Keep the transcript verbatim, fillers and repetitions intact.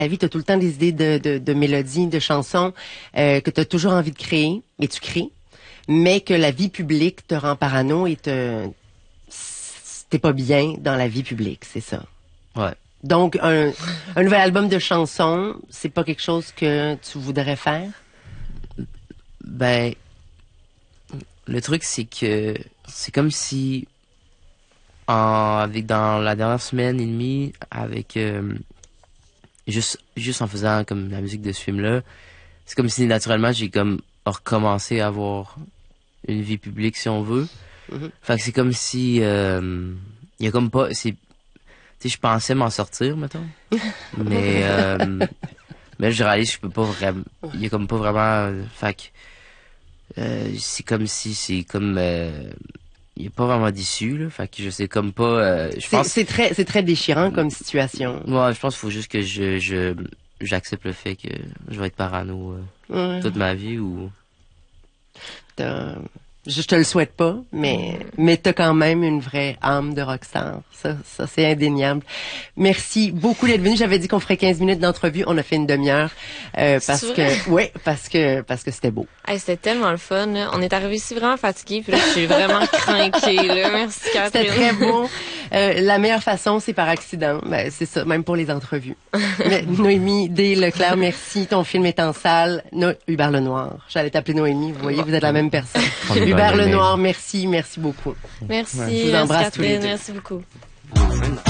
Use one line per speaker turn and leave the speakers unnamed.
la vie, tu as tout le temps des idées de, de, de mélodies, de chansons euh, que tu as toujours envie de créer, et tu crées, mais que la vie publique te rend parano et te t'es pas bien dans la vie publique, c'est ça.
Ouais.
Donc, un, un nouvel album de chansons, c'est pas quelque chose que tu voudrais faire?
Ben, le truc, c'est que c'est comme si, en, avec dans la dernière semaine et demie, avec euh, juste juste en faisant comme la musique de ce film-là, c'est comme si naturellement j'ai comme recommencé à avoir une vie publique, si on veut. Mm-hmm. Fait que c'est comme si euh, il y a comme pas, c'est, tu sais, je pensais m'en sortir, mettons, mais euh, mais je réalise que je peux pas vraiment, il y a comme pas vraiment, euh, fait que Euh, c'est comme si c'est comme euh, il y a pas vraiment d'issue là, fait que je sais comme pas euh, je pense
c'est très c'est très déchirant comme situation.
Ouais, je pense qu'il faut juste que je je j'accepte le fait que je vais être parano euh, ouais. toute ma vie ou
T'as... Je te le souhaite pas, mais mais t'as quand même une vraie âme de rockstar. Ça, ça c'est indéniable. Merci beaucoup d'être venu. J'avais dit qu'on ferait quinze minutes d'entrevue. On a fait une demi-heure euh, parce que, ouais, parce que parce que c'était beau.
Hey, c'était tellement le fun. Là. On est arrivé ici vraiment fatigués, puis là, je suis vraiment craquée. Là. Merci Catherine.
C'était très beau. Euh, la meilleure façon, c'est par accident. Ben, c'est ça, même pour les entrevues. Mais, Noémie D. Leclerc, merci. Ton film est en salle. No, Hubert Lenoir. J'allais t'appeler Noémie. Vous voyez, vous êtes la même personne. Hubert Lenoir, merci, merci beaucoup.
Merci.
Je vous embrasse
merci
tous les deux.
Merci beaucoup.